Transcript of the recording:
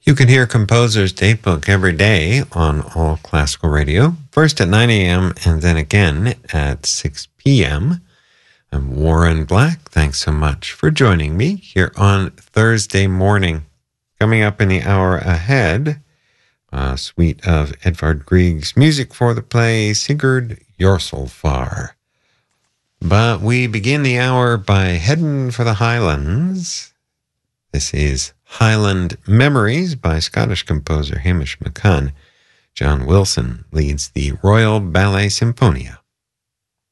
You can hear Composer's Datebook every day on All Classical Radio, first at 9 a.m. and then again at 6 p.m. I'm Warren Black. Thanks so much for joining me here on Thursday morning. Coming up in the hour ahead, a suite of Edvard Grieg's music for the play Sigurd Jorsalfar. But we begin the hour by heading for the Highlands. This is Highland Memories by Scottish composer Hamish McCunn. John Wilson leads the Royal Ballet Symphonia.